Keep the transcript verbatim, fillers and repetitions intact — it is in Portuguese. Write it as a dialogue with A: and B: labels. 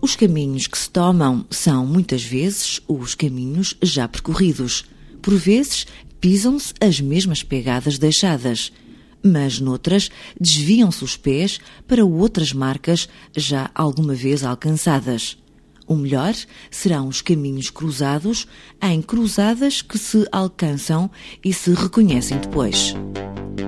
A: Os caminhos que se tomam são, muitas vezes, os caminhos já percorridos. Por vezes, pisam-se as mesmas pegadas deixadas, mas noutras desviam-se os pés para outras marcas já alguma vez alcançadas. O melhor serão os caminhos cruzados em cruzadas que se alcançam e se reconhecem depois.